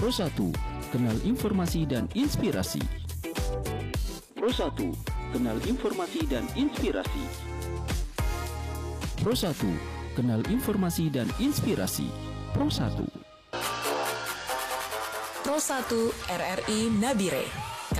Pro 1, kenal informasi dan inspirasi. Pro 1, kenal informasi dan inspirasi. Pro 1, kenal informasi dan inspirasi. Pro 1. Pro 1 RRI Nabire.